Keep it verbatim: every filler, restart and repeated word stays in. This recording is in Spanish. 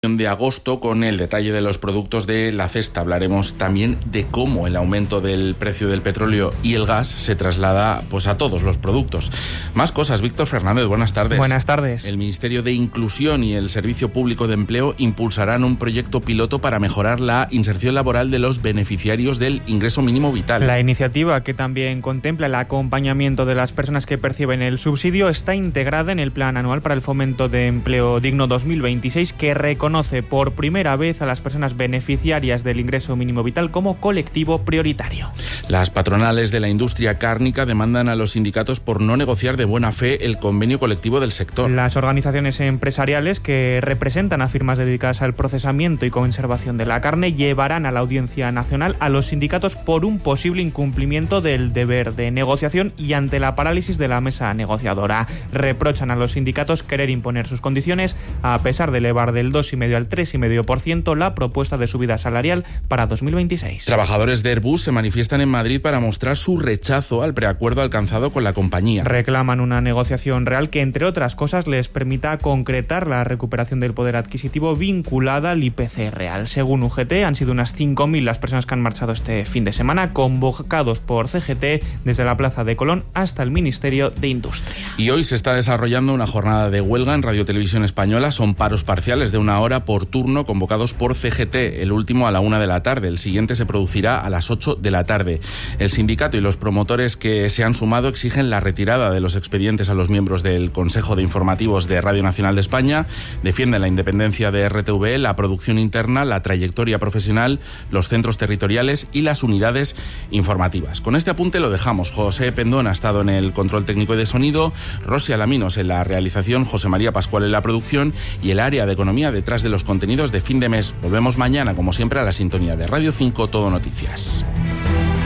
De agosto con el detalle de los productos de la cesta. Hablaremos también de cómo el aumento del precio del petróleo y el gas se traslada pues a todos los productos. Más cosas. Víctor Fernández, buenas tardes. Buenas tardes. El Ministerio de Inclusión y el Servicio Público de Empleo impulsarán un proyecto piloto para mejorar la inserción laboral de los beneficiarios del ingreso mínimo vital. La iniciativa, que también contempla el acompañamiento de las personas que perciben el subsidio, está integrada en el Plan Anual para el Fomento de Empleo Digno dos mil veintiséis, que reconoce Conoce por primera vez a las personas beneficiarias del ingreso mínimo vital como colectivo prioritario. Las patronales de la industria cárnica demandan a los sindicatos por no negociar de buena fe el convenio colectivo del sector. Las organizaciones empresariales que representan a firmas dedicadas al procesamiento y conservación de la carne llevarán a la Audiencia Nacional a los sindicatos por un posible incumplimiento del deber de negociación y ante la parálisis de la mesa negociadora. Reprochan a los sindicatos querer imponer sus condiciones a pesar de elevar del dos coma cinco al tres coma cinco por ciento la propuesta de subida salarial para dos mil veintiséis. Trabajadores de Airbus se manifiestan en Madrid para mostrar su rechazo al preacuerdo alcanzado con la compañía. Reclaman una negociación real que, entre otras cosas, les permita concretar la recuperación del poder adquisitivo vinculada al I P C real. Según U G T, han sido unas cinco mil las personas que han marchado este fin de semana, convocados por C G T desde la Plaza de Colón hasta el Ministerio de Industria. Y hoy se está desarrollando una jornada de huelga en Radio Televisión Española. Son paros parciales de una hora por turno convocados por C G T, el último a la una de la tarde, el siguiente se producirá a las ocho de la tarde. El sindicato y los promotores que se han sumado exigen la retirada de los expedientes a los miembros del Consejo de Informativos de Radio Nacional de España, defienden la independencia de R T V E, la producción interna, la trayectoria profesional, los centros territoriales y las unidades informativas. Con este apunte lo dejamos. José Pendón ha estado en el control técnico y de sonido, Rosy Alaminos en la realización, José María Pascual en la producción y el área de economía detrás de los contenidos de fin de mes. Volvemos mañana, como siempre, a la sintonía de Radio cinco Todo Noticias.